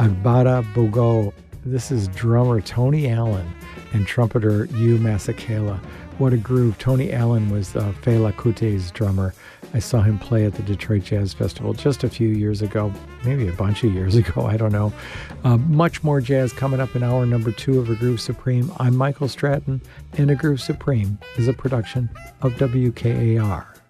Agbada Bogo. This is drummer Tony Allen and trumpeter Hugh Masekela. What a groove. Tony Allen was Fela Kute's drummer. I saw him play at the Detroit Jazz Festival just a few years ago, maybe a bunch of years ago, I don't know. Much more jazz coming up in hour number 2 of A Groove Supreme. I'm Michael Stratton, and A Groove Supreme is a production of WKAR.